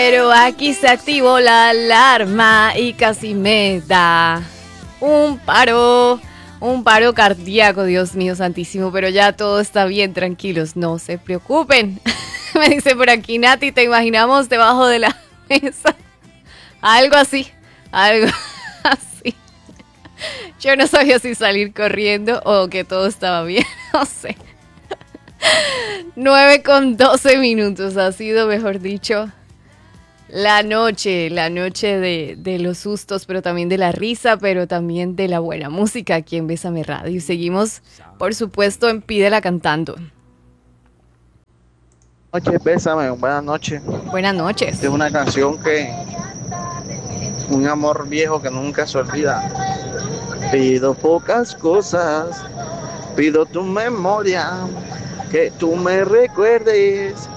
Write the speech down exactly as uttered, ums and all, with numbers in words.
Pero aquí se activó la alarma y casi me da un paro, un paro cardíaco, Dios mío santísimo, pero ya todo está bien, tranquilos, no se preocupen. Me dice por aquí Nati, te imaginamos debajo de la mesa. Algo así, algo así. Yo no sabía si salir corriendo o que todo estaba bien, no sé. nueve con doce minutos, ha sido, mejor dicho, la noche, la noche de, de los sustos, pero también de la risa, pero también de la buena música aquí en Bésame Radio. Y seguimos, por supuesto, en Pídela Cantando. Buenas noches, Bésame, buenas noches. Buenas Esta noches. es una canción que, un amor viejo que nunca se olvida. Pido pocas cosas, pido tu memoria, que tú me recuerdes